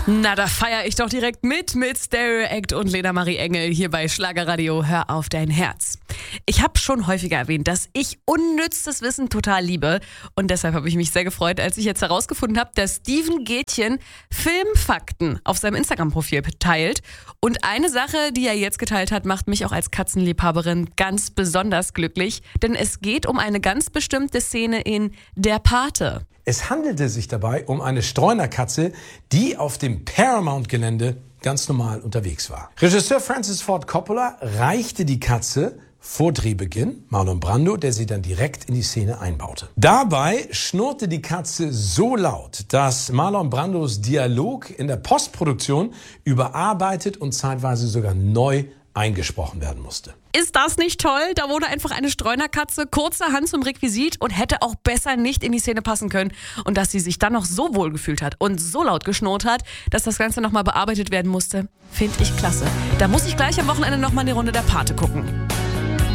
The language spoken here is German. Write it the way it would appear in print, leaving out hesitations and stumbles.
Na, da feiere ich doch direkt mit Stereo Act und Lena Marie Engel hier bei Schlagerradio. Hör auf dein Herz. Ich habe schon häufiger erwähnt, dass ich unnützes Wissen total liebe. Und deshalb habe ich mich sehr gefreut, als ich jetzt herausgefunden habe, dass Steven Gätchen Filmfakten auf seinem Instagram-Profil teilt. Und eine Sache, die er jetzt geteilt hat, macht mich auch als Katzenliebhaberin ganz besonders glücklich. Denn es geht um eine ganz bestimmte Szene in Der Pate. Es handelte sich dabei um eine Streunerkatze, die auf dem Paramount-Gelände ganz normal unterwegs war. Regisseur Francis Ford Coppola reichte die Katze vor Drehbeginn Marlon Brando, der sie dann direkt in die Szene einbaute. Dabei schnurrte die Katze so laut, dass Marlon Brandos Dialog in der Postproduktion überarbeitet und zeitweise sogar neu eingesprochen werden musste. Ist das nicht toll? Da wurde einfach eine Streunerkatze kurzerhand zum Requisit und hätte auch besser nicht in die Szene passen können. Und dass sie sich dann noch so wohl gefühlt hat und so laut geschnurrt hat, dass das Ganze nochmal bearbeitet werden musste, finde ich klasse. Da muss ich gleich am Wochenende nochmal eine Runde Der Pate gucken.